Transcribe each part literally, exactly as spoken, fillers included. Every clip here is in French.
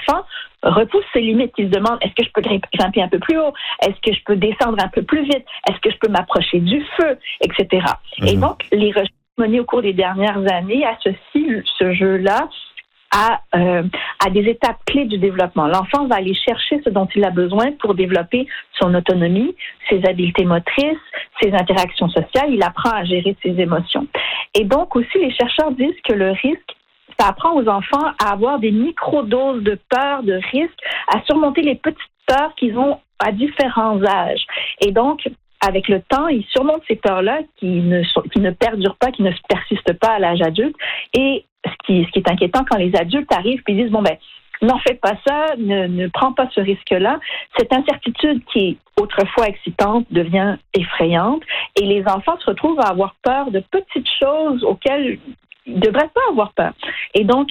enfant repousse ses limites, qui se demande est-ce que je peux grimper un peu plus haut, est-ce que je peux descendre un peu plus vite, est-ce que je peux m'approcher du feu, et cetera. Mmh. Et donc, les recherches menées au cours des dernières années associent ce jeu-là à, euh, à des étapes clés du développement. L'enfant va aller chercher ce dont il a besoin pour développer son autonomie, ses habiletés motrices, ses interactions sociales. Il apprend à gérer ses émotions. Et donc aussi, les chercheurs disent que le risque, ça apprend aux enfants à avoir des micro-doses de peur, de risque, à surmonter les petites peurs qu'ils ont à différents âges. Et donc, avec le temps, ils surmontent ces peurs-là qui ne, sont, qui ne perdurent pas, qui ne persistent pas à l'âge adulte. Et ce qui, ce qui est inquiétant quand les adultes arrivent et disent, bon ben, n'en fais pas ça, ne, ne prends pas ce risque-là. Cette incertitude qui est autrefois excitante devient effrayante et les enfants se retrouvent à avoir peur de petites choses auxquelles ils ne devraient pas avoir peur. Et donc,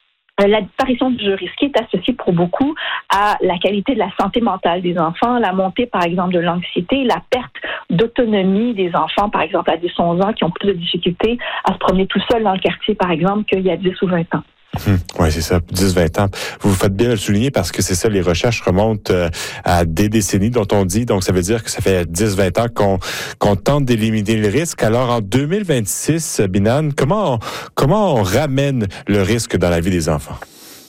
la disparition du jeu risqué est associée pour beaucoup à la qualité de la santé mentale des enfants, la montée, par exemple, de l'anxiété, la perte d'autonomie des enfants, par exemple, à dix à onze ans, qui ont plus de difficultés à se promener tout seuls dans le quartier, par exemple, qu'il y a dix ou vingt ans. Hum, oui, c'est ça, dix à vingt ans. Vous faites bien de le souligner parce que c'est ça, les recherches remontent euh, à des décennies dont on dit. Donc, ça veut dire que ça fait dix à vingt ans qu'on, qu'on tente d'éliminer le risque. Alors, en deux mille vingt-six, Binan, comment on, comment on ramène le risque dans la vie des enfants?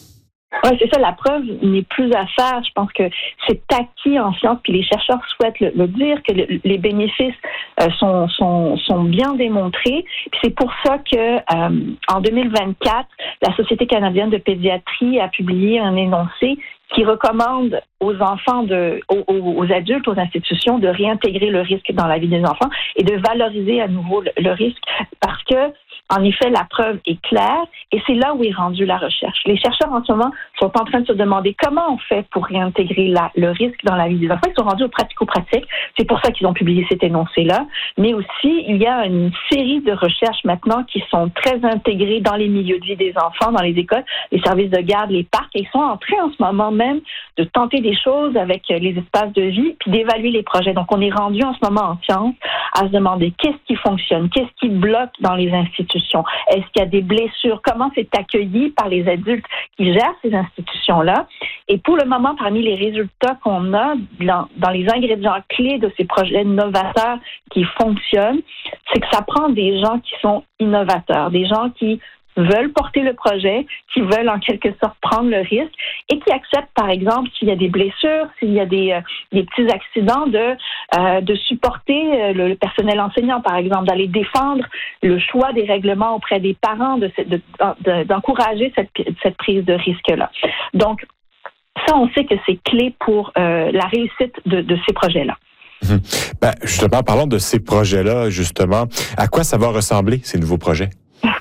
Oui, c'est ça, la preuve n'est plus à faire. Je pense que c'est acquis en sciences, puis les chercheurs souhaitent le, le dire, que le, les bénéfices euh, sont, sont, sont bien démontrés. Puis c'est pour ça que euh, en deux mille vingt-quatre, la Société canadienne de pédiatrie a publié un énoncé qui recommande aux enfants, de, aux, aux adultes, aux institutions de réintégrer le risque dans la vie des enfants et de valoriser à nouveau le, le risque parce que en effet, la preuve est claire et c'est là où est rendue la recherche. Les chercheurs en ce moment sont en train de se demander comment on fait pour réintégrer la, le risque dans la vie des enfants. Ils sont rendus au pratico-pratique. C'est pour ça qu'ils ont publié cet énoncé-là. Mais aussi, il y a une série de recherches maintenant qui sont très intégrées dans les milieux de vie des enfants, dans les écoles, les services de garde, les parcs. Et ils sont en train en ce moment même de tenter des choses avec les espaces de vie puis d'évaluer les projets. Donc, on est rendu en ce moment en sciences à se demander qu'est-ce qui fonctionne, qu'est-ce qui bloque dans les institutions. Est-ce qu'il y a des blessures? Comment c'est accueilli par les adultes qui gèrent ces institutions-là? Et pour le moment, parmi les résultats qu'on a dans, dans les ingrédients clés de ces projets novateurs qui fonctionnent, c'est que ça prend des gens qui sont innovateurs, des gens qui veulent porter le projet, qui veulent en quelque sorte prendre le risque et qui acceptent, par exemple, s'il y a des blessures, s'il y a des, euh, des petits accidents, de, euh, de supporter euh, le, le personnel enseignant, par exemple, d'aller défendre le choix des règlements auprès des parents, de, de, de, d'encourager cette, cette prise de risque-là. Donc, ça, on sait que c'est clé pour euh, la réussite de, de ces projets-là. Mmh. Ben, justement, parlons de ces projets-là, justement. À quoi ça va ressembler, ces nouveaux projets?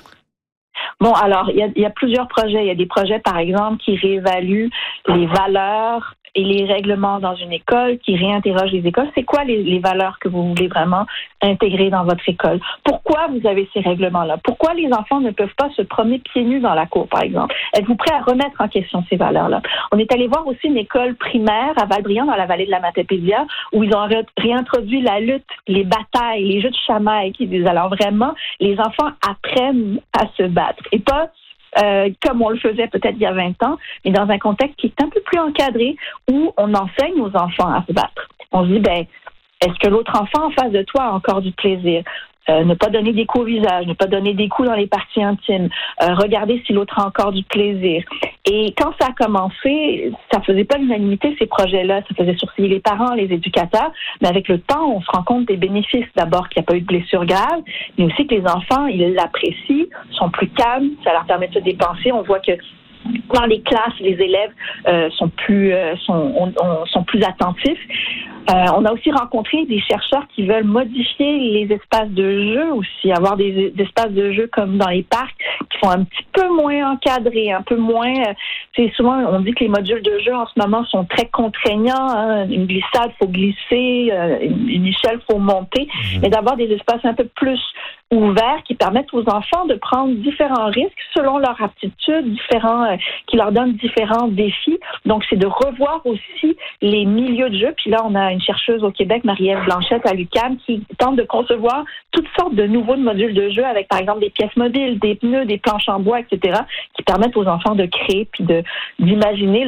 Bon, alors, il y a, il y a plusieurs projets. Il y a des projets, par exemple, qui réévaluent les valeurs et les règlements dans une école, qui réinterrogent les écoles. C'est quoi les, les valeurs que vous voulez vraiment intégrer dans votre école? Pourquoi vous avez ces règlements-là? Pourquoi les enfants ne peuvent pas se promener pieds nus dans la cour, par exemple? Êtes-vous prêt à remettre en question ces valeurs-là? On est allé voir aussi une école primaire à Val-Brillant, dans la vallée de la Matapédia, où ils ont ré- réintroduit la lutte, les batailles, les jeux de chamaille, qui disent alors vraiment, les enfants apprennent à se battre. Et pas Euh, comme on le faisait peut-être il y a vingt ans, mais dans un contexte qui est un peu plus encadré, où on enseigne aux enfants à se battre. On se dit, ben, est-ce que l'autre enfant en face de toi a encore du plaisir? Euh, ne pas donner des coups au visage, ne pas donner des coups dans les parties intimes, euh, regarder si l'autre a encore du plaisir. Et quand ça a commencé, ça faisait pas l'unanimité, ces projets-là. Ça faisait sourciller les parents, les éducateurs. Mais avec le temps, on se rend compte des bénéfices. D'abord, qu'il n'y a pas eu de blessures graves, mais aussi que les enfants, ils l'apprécient, sont plus calmes, ça leur permet de se dépenser. On voit que dans les classes, les élèves euh, sont plus euh, sont, on, on, sont plus attentifs. Euh, on a aussi rencontré des chercheurs qui veulent modifier les espaces de jeu aussi, avoir des, des espaces de jeu comme dans les parcs qui sont un petit peu moins encadrés, un peu moins... Euh, c'est souvent, on dit que les modules de jeu en ce moment sont très contraignants. Hein, une glissade, faut glisser, euh, une, une échelle, faut monter, mmh. mais d'avoir des espaces un peu plus ouverts qui permettent aux enfants de prendre différents risques selon leur aptitude, différents, euh, qui leur donnent différents défis. Donc, c'est de revoir aussi les milieux de jeu. Puis là, on a une chercheuse au Québec, Marie-Ève Blanchette à l'U Q A M, qui tente de concevoir toutes sortes de nouveaux modules de jeu avec, par exemple, des pièces mobiles, des pneus, des planches en bois, et cetera, qui permettent aux enfants de créer puis de d'imaginer